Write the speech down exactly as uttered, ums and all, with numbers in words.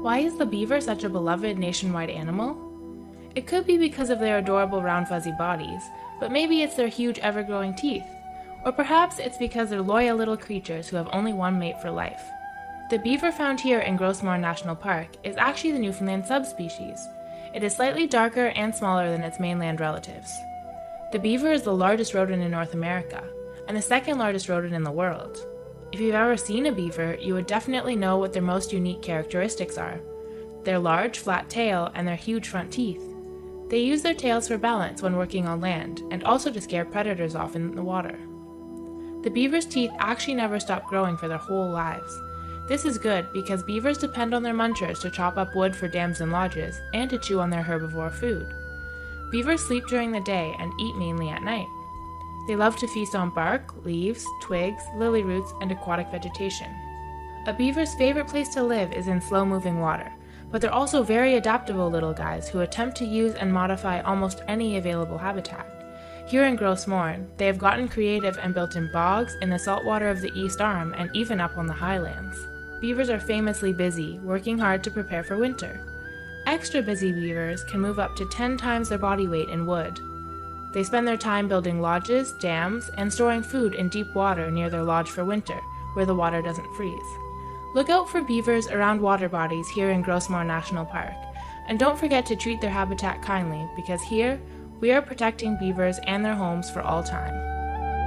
Why is the beaver such a beloved nationwide animal? It could be because of their adorable round fuzzy bodies, but maybe it's their huge ever-growing teeth. Or perhaps it's because they're loyal little creatures who have only one mate for life. The beaver found here in Gros Morne National Park is actually the Newfoundland subspecies. It is slightly darker and smaller than its mainland relatives. The beaver is the largest rodent in North America, and the second largest rodent in the world. If you've ever seen a beaver, you would definitely know what their most unique characteristics are. Their large, flat tail and their huge front teeth. They use their tails for balance when working on land, and also to scare predators off in the water. The beaver's teeth actually never stop growing for their whole lives. This is good because beavers depend on their munchers to chop up wood for dams and lodges, and to chew on their herbivore food. Beavers sleep during the day and eat mainly at night. They love to feast on bark, leaves, twigs, lily roots, and aquatic vegetation. A beaver's favorite place to live is in slow-moving water, but they're also very adaptable little guys who attempt to use and modify almost any available habitat. Here in Gros Morne, they have gotten creative and built in bogs, in the saltwater of the East Arm, and even up on the highlands. Beavers are famously busy, working hard to prepare for winter. Extra busy beavers can move up to ten times their body weight in wood. They spend their time building lodges, dams, and storing food in deep water near their lodge for winter, where the water doesn't freeze. Look out for beavers around water bodies here in Gros Morne National Park, and don't forget to treat their habitat kindly, because here, we are protecting beavers and their homes for all time.